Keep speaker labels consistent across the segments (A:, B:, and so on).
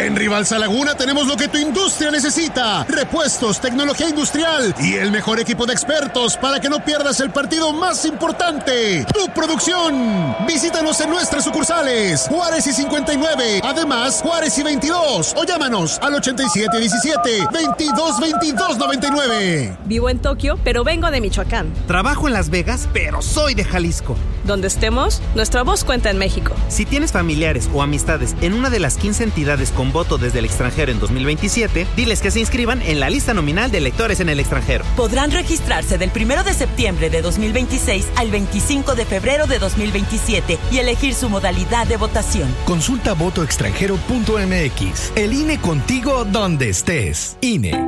A: En Rivalsa Laguna tenemos lo que tu industria necesita: repuestos, tecnología industrial y el mejor equipo de expertos para que no pierdas el partido más importante, tu producción. Visítanos en nuestras sucursales Juárez y 59, además Juárez y 22, o llámanos al 8717-222299.
B: Vivo en Tokio, pero vengo de Michoacán.
C: Trabajo en Las Vegas, pero soy de Jalisco.
B: Donde estemos, nuestra voz cuenta en México.
C: Si tienes familiares o amistades en una de las 15 entidades con voto desde el extranjero en 2027, diles que se inscriban en la lista nominal de electores en el extranjero.
D: Podrán registrarse del 1 de septiembre de 2026 al 25 de febrero de 2027 y elegir su modalidad de votación.
E: Consulta votoextranjero.mx. El INE contigo donde estés. INE.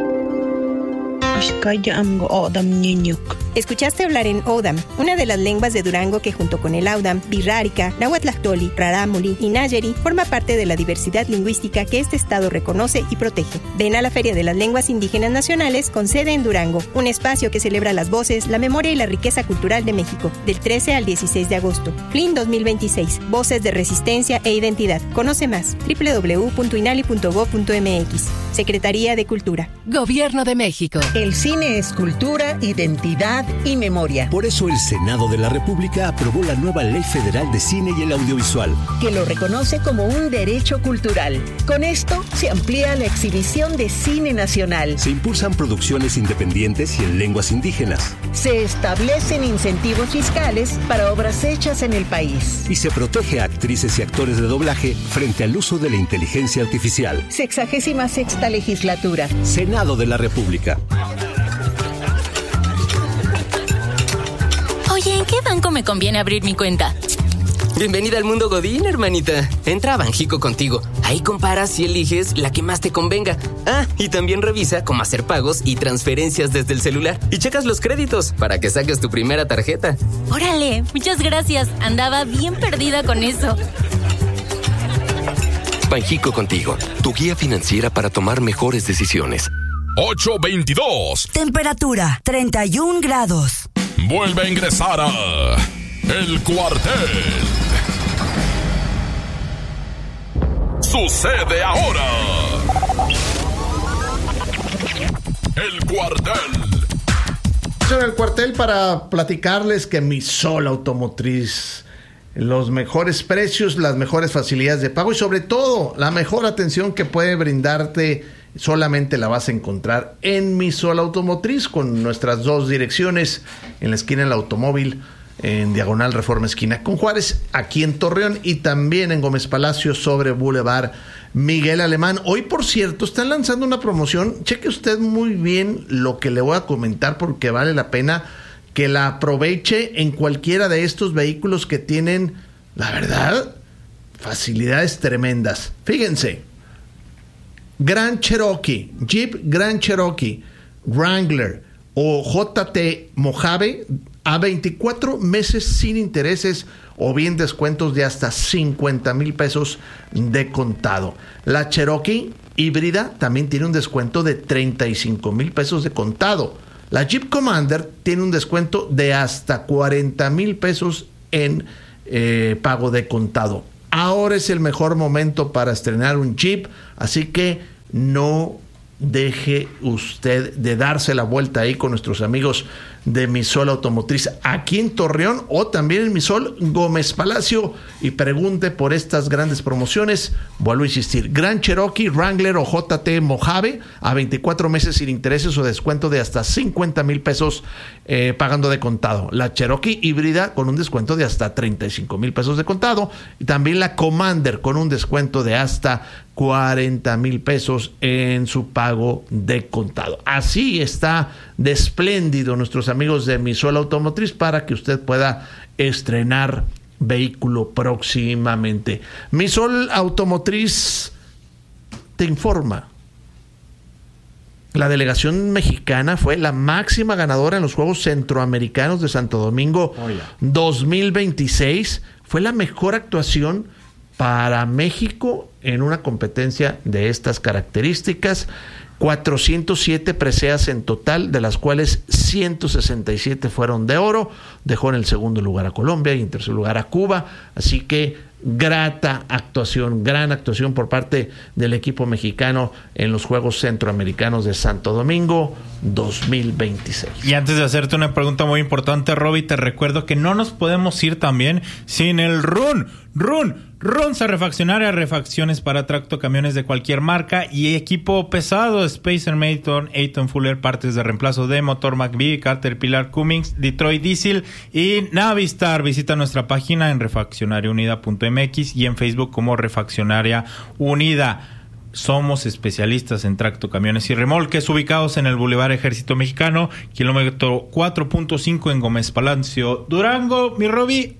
F: Escuchaste hablar en Odam, una de las lenguas de Durango que junto con el Audam, Birrárica, Nahuatlactoli, Rarámuri y Nayeri forma parte de la diversidad lingüística que este estado reconoce y protege. Ven a la Feria de las Lenguas Indígenas Nacionales con sede en Durango, un espacio que celebra las voces, la memoria y la riqueza cultural de México, del 13 al 16 de agosto. FLIN 2026, Voces de Resistencia e Identidad. Conoce más, www.inali.gov.mx. Secretaría de Cultura.
G: Gobierno de México.
H: El cine es cultura, identidad y memoria.
I: Por eso el Senado de la República aprobó la nueva Ley Federal de Cine y el Audiovisual,
H: que lo reconoce como un derecho cultural. Con esto se amplía la exhibición de cine nacional.
I: Se impulsan producciones independientes y en lenguas indígenas.
H: Se establecen incentivos fiscales para obras hechas en el país.
I: Y se protege a actrices y actores de doblaje frente al uso de la inteligencia artificial.
H: 66ª legislatura.
I: Senado de la República.
J: Oye, ¿en qué banco me conviene abrir mi cuenta?
K: Bienvenida al mundo Godín, hermanita. Entra a Banjico Contigo. Ahí comparas y eliges la que más te convenga. Ah, y también revisa cómo hacer pagos y transferencias desde el celular. Y checas los créditos para que saques tu primera tarjeta.
J: Órale, muchas gracias. Andaba bien perdida con eso.
L: Banjico Contigo, tu guía financiera para tomar mejores decisiones.
M: 8:22.
N: Temperatura 31 grados.
M: Vuelve a ingresar a El Cuartel. Sucede ahora. El Cuartel.
O: En el Cuartel para platicarles que Misol Automotriz, los mejores precios, las mejores facilidades de pago y sobre todo la mejor atención que puede brindarte solamente la vas a encontrar en Misol Automotriz, con nuestras dos direcciones en la esquina del Automóvil, en diagonal Reforma esquina con Juárez, aquí en Torreón, y también en Gómez Palacio sobre Boulevard Miguel Alemán. Hoy, por cierto, están lanzando una promoción. Cheque usted muy bien lo que le voy a comentar porque vale la pena que la aproveche en cualquiera de estos vehículos que tienen, la verdad, facilidades tremendas. Fíjense: Grand Cherokee, Jeep Grand Cherokee, Wrangler o JT Mojave a 24 meses sin intereses o bien descuentos de hasta 50,000 pesos de contado. La Cherokee híbrida también tiene un descuento de 35,000 pesos de contado. La Jeep Commander tiene un descuento de hasta 40,000 pesos en pago de contado. Ahora es el mejor momento para estrenar un Jeep, así que no deje usted de darse la vuelta ahí con nuestros amigos de Misol Automotriz aquí en Torreón o también en Misol Gómez Palacio y pregunte por estas grandes promociones. Vuelvo a insistir: Grand Cherokee, Wrangler o JT Mojave a 24 meses sin intereses o descuento de hasta 50,000 pesos pagando de contado. La Cherokee híbrida con un descuento de hasta 35,000 pesos de contado, y también la Commander con un descuento de hasta 40,000 pesos en su pago de contado. Así está de espléndido nuestros amigos de Misol Automotriz para que usted pueda estrenar vehículo próximamente. Misol Automotriz te informa: la delegación mexicana fue la máxima ganadora en los Juegos Centroamericanos de Santo Domingo 2026. Fue la mejor actuación para México en una competencia de estas características. 407 preseas en total, de las cuales 167 fueron de oro. Dejó en el segundo lugar a Colombia y en tercer lugar a Cuba. Así que gran actuación por parte del equipo mexicano en los Juegos Centroamericanos de Santo Domingo 2026.
G: Y antes de hacerte una pregunta muy importante, Roby, te recuerdo que no nos podemos ir también sin el Runza Refaccionaria, refacciones para tractocamiones de cualquier marca y equipo pesado, Spacer, Maton, Eaton Fuller, partes de reemplazo de motor McVie, Caterpillar, Cummins, Detroit Diesel y Navistar. Visita nuestra página en refaccionariaunida.mx y en Facebook como Refaccionaria Unida. Somos especialistas en tractocamiones y remolques, ubicados en el Boulevard Ejército Mexicano, kilómetro 4.5 en Gómez Palacio, Durango. Mi Roby,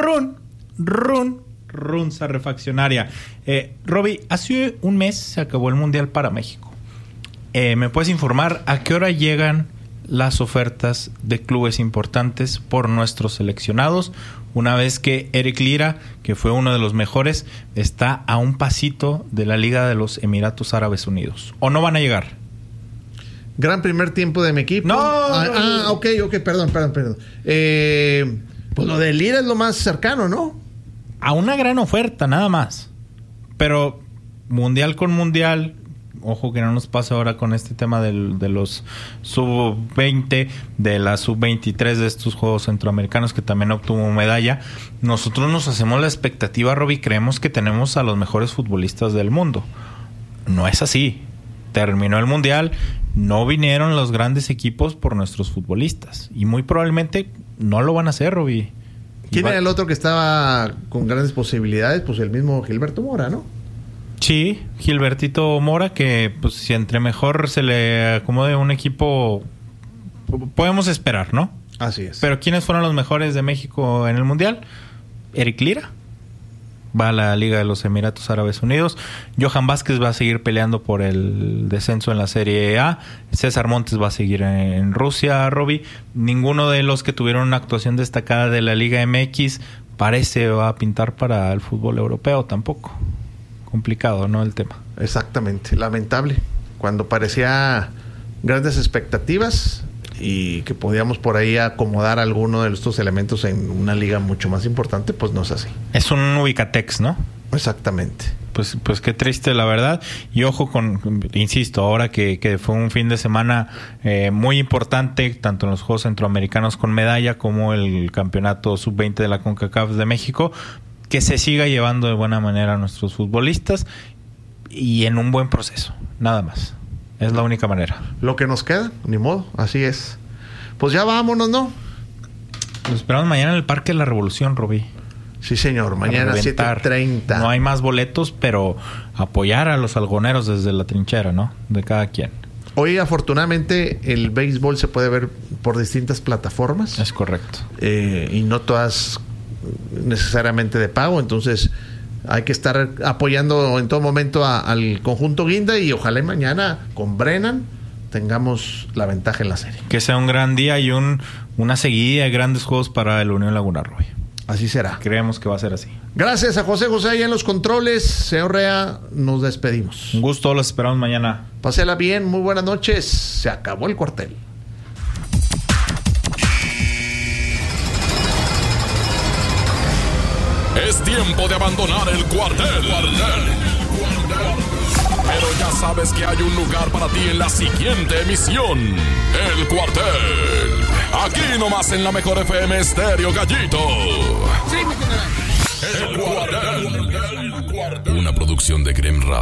G: Runza Refaccionaria. Roby, hace un mes se acabó el Mundial para México. ¿Me puedes informar a qué hora llegan las ofertas de clubes importantes por nuestros seleccionados? Una vez que Eric Lira, que fue uno de los mejores, está a un pasito de la Liga de los Emiratos Árabes Unidos. ¿O no van a llegar?
O: Gran primer tiempo de mi equipo.
G: No.
O: Ok, perdón. Pues lo de Lira es lo más cercano, ¿no?
G: A una gran oferta, nada más. Pero mundial con mundial, ojo que no nos pase ahora con este tema de los sub-20, de la sub-23 de estos Juegos Centroamericanos, que también obtuvo medalla. Nosotros nos hacemos la expectativa, Roby, creemos que tenemos a los mejores futbolistas del mundo. No es así. Terminó el mundial, no vinieron los grandes equipos por nuestros futbolistas. Y muy probablemente no lo van a hacer, Roby.
O: ¿Quién era el otro que estaba con grandes posibilidades? Pues el mismo Gilberto Mora, ¿no?
G: Sí, Gilbertito Mora, que pues si entre mejor se le acomode un equipo, podemos esperar, ¿no?
O: Así es.
G: Pero ¿quiénes fueron los mejores de México en el Mundial? Eric Lira va a la Liga de los Emiratos Árabes Unidos. Johan Vázquez va a seguir peleando por el descenso en la Serie A. César Montes va a seguir en Rusia, Roby. Ninguno de los que tuvieron una actuación destacada de la Liga MX parece va a pintar para el fútbol europeo tampoco. Complicado, ¿no? El tema.
O: Exactamente, lamentable. Cuando parecía grandes expectativas y que podíamos por ahí acomodar alguno de estos elementos en una liga mucho más importante, pues no es así.
G: Es un Ubicatex, ¿no?
O: Exactamente.
G: Pues qué triste, la verdad. Y ojo insisto, ahora que fue un fin de semana muy importante, tanto en los Juegos Centroamericanos con medalla como el Campeonato Sub-20 de la CONCACAF de México, que se siga llevando de buena manera a nuestros futbolistas y en un buen proceso, nada más. Es la única manera.
O: Lo que nos queda, ni modo, así es. Pues ya vámonos, ¿no?
G: Nos esperamos mañana en el Parque de la Revolución, Roby.
O: Sí, señor, mañana 7:30.
G: No hay más boletos, pero apoyar a los algoneros desde la trinchera, ¿no? De cada quien.
O: Hoy, afortunadamente, el béisbol se puede ver por distintas plataformas.
G: Es correcto.
O: Y no todas necesariamente de pago, entonces hay que estar apoyando en todo momento al conjunto Guinda y ojalá mañana con Brennan tengamos la ventaja en la serie.
G: Que sea un gran día y una seguidilla de grandes juegos para el Unión Laguna, Roy.
O: Así será.
G: Creemos que va a ser así.
O: Gracias a José allá en los controles. Señor Rea, nos despedimos.
G: Un gusto, los esperamos mañana.
O: Pásela bien, muy buenas noches. Se acabó el cuartel.
M: Es tiempo de abandonar el cuartel. Pero ya sabes que hay un lugar para ti en la siguiente emisión. El cuartel. Aquí nomás en la mejor FM Estéreo Gallito. El cuartel. Una producción de Grem Radio.